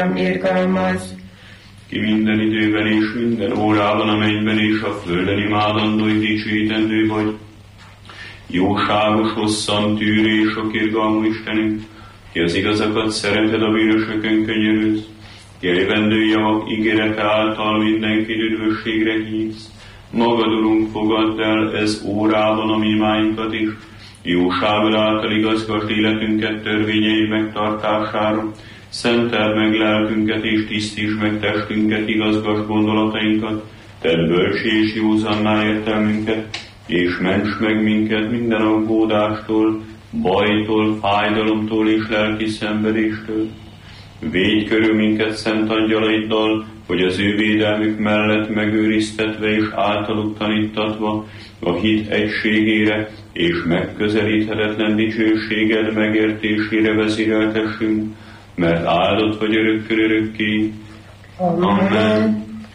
irgalmaz. Ki minden időben és minden órában a mennyben és a földön imádandó és dicsőítendő vagy. Jóságos, hosszantűrő és sok irgalmú Istenünk, ki az igazakat szereted, a bűnösökön könyörülsz, ki a jövendő javak ígérete által mindenkit üdvösségre hívsz. Magad, Urunk, fogadd el ez órában a mi imáinkat is, jóságod által igazgasd életünket törvényei megtartására, szenteld meg lelkünket és tisztítsd meg testünket, igazgasd gondolatainkat, tedd bölcsé és józanná értelmünket, és ments meg minket minden aggódástól, bajtól, fájdalomtól és lelki szenvedéstől. Védj körül minket szent angyalaiddal, hogy az ő védelmük mellett megőriztetve és általuk tanítatva a hit egységére és megközelíthetetlen dicsőséged megértésére vezéreltessünk, mert áldott vagy örökkön örökké. Amen.